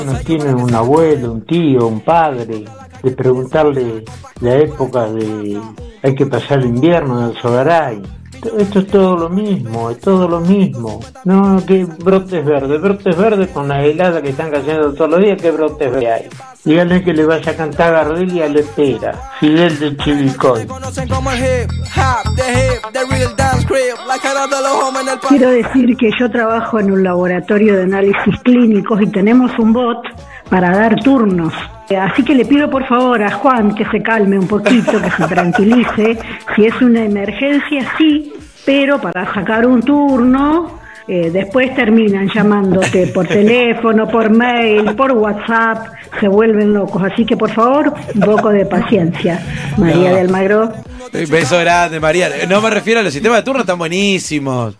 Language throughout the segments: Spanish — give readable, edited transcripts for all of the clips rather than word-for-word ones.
No tienen un abuelo, un tío, un padre, de preguntarle la época de hay que pasar el invierno en el Sogaray. Esto es todo lo mismo, es todo lo mismo. No, que brotes verdes con la helada que están cayendo todos los días, que brotes verdes hay. Díganle que le vaya a cantar Gardel y a Lepera, Fidel de Chivilcoy. Quiero decir que yo trabajo en un laboratorio de análisis clínicos y tenemos un bot para dar turnos. Así que le pido por favor a Juan que se calme un poquito, que se tranquilice. Si es una emergencia, sí, pero para sacar un turno, después terminan llamándote por teléfono, por mail, por WhatsApp, se vuelven locos. Así que por favor, un poco de paciencia. María de Almagro. Beso grande, María. No me refiero a los sistemas de turno, están buenísimos.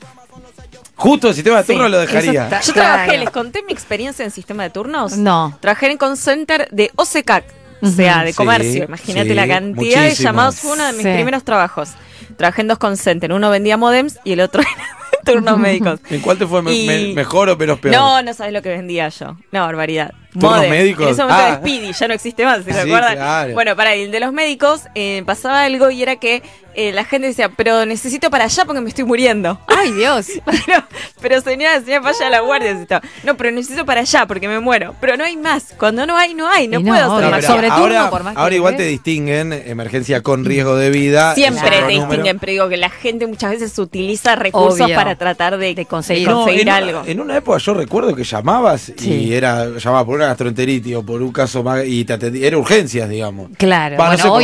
Justo el sistema de turno lo dejaría. Yo trabajé, ¿les conté mi experiencia en sistema de turnos? No. Trabajé en call center de OCCAC, o sea, de comercio. Imagínate la cantidad de llamados. Fue uno de mis primeros trabajos. Trabajé en 2 call centers. Uno vendía modems y el otro era turnos médicos. ¿En cuál te fue mejor o menos peor? No sabes lo que vendía yo. No, barbaridad. ¿Turnos médicos? En ese momento de Speedy, ya no existe más, ¿se acuerdan? Claro. Bueno, para el de los médicos pasaba algo y era que la gente decía, pero necesito para allá porque me estoy muriendo. ¡Ay, Dios! pero señora, vaya a la guardia. No, pero necesito para allá porque me muero. Pero no hay más. Cuando no hay, no hay. No puedo hacer más. Sobre ahora, turno, por más ahora igual te distinguen emergencia con riesgo de vida. Siempre te distinguen, pero digo que la gente muchas veces utiliza recursos para tratar de conseguir algo. En una época yo recuerdo que llamabas y llamabas por una gastroenteritis o por un caso más y te atendí, era urgencias, digamos. Claro, hoy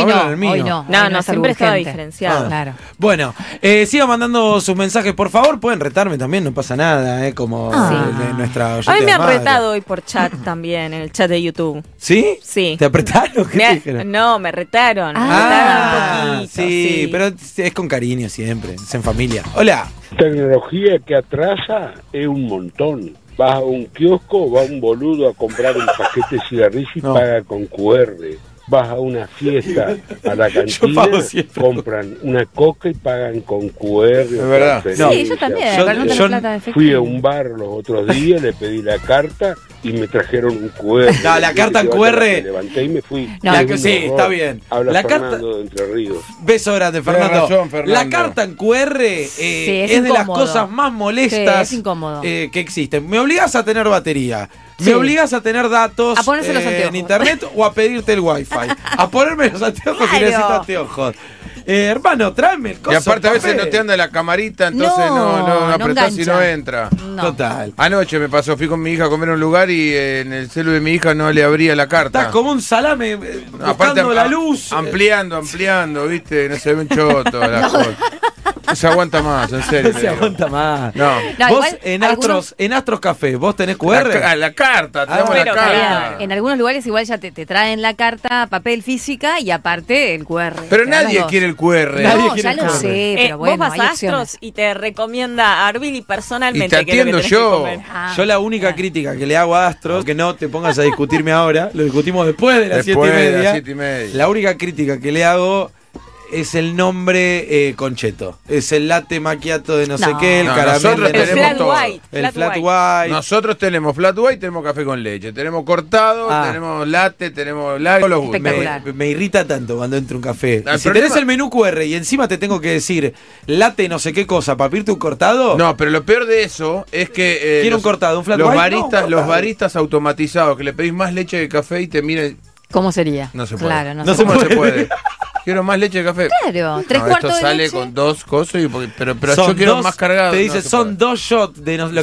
no, siempre estaba diferenciado. Claro. Bueno, sigan mandando sus mensajes, por favor, pueden retarme también, no pasa nada, como nuestra oyente. A mí me han retado hoy por chat también, en el chat de YouTube. ¿Sí? Sí. ¿Te apretaron? ¿Qué te dijeron? No, me retaron. Me retaron un poquito. Sí, pero es con cariño siempre, es en familia. Hola. Tecnología que atrasa es un montón. Vas a un kiosco, va un boludo a comprar un paquete de cigarrillos y paga con QR. Vas a una fiesta, a la cantina, compran una coca y pagan con QR. Es verdad. Sí, yo también. Yo fui a un bar los otros días, le pedí la carta y me trajeron un QR. No, la carta en QR. Me levanté y me fui. Sí, está bien. Habla la Fernando carta de Entre Ríos. Beso grande, Fernando. Razón, Fernando. La carta en QR es de las cosas más molestas que existen. Me obligas a tener batería. Me obligas a tener datos en internet o a pedirte el wifi. A ponerme los anteojos si necesito anteojos. Hermano, tráeme el coso. Y aparte a veces no te anda la camarita, entonces no apretás y no entra. No. Total. Anoche me pasó, fui con mi hija a comer a un lugar y en el celu de mi hija no le abría la carta. Estás como un salame buscando aparte, la luz. Ampliando, viste, no se ve un choto la cosa. No se aguanta más, en serio. No se aguanta más. No. Vos en Astros Café, ¿vos tenés QR? La carta, tenemos la carta. En algunos lugares igual ya te traen la carta, papel física y aparte el QR. Pero nadie quiere el QR. No, ya lo sé, pero bueno, vos vas a Astros y te recomienda a Arvili personalmente. Y te atiendo yo. Yo la única crítica que le hago a Astros, que no te pongas a discutirme ahora, lo discutimos después de las 7:30. La única crítica que le hago es el nombre concheto. Es el latte macchiato de no sé qué, el caramelo. Nosotros tenemos todo. El flat white. Nosotros tenemos flat white, tenemos café con leche, tenemos cortado, tenemos latte, tenemos lago. Me irrita tanto cuando entro a un café. Si tenés el menú QR y encima te tengo que decir latte no sé qué cosa para pedirte un cortado. No, pero lo peor de eso es que quiero un cortado, un flat white. Los baristas automatizados que le pedís más leche que café y te miran. ¿Cómo sería? No se puede. Claro, no se puede. Quiero más leche de café. Claro, 3 cuartos esto de sale leche. Con 2 cosas, pero yo quiero más cargado. Te dice, son 2 shots de lo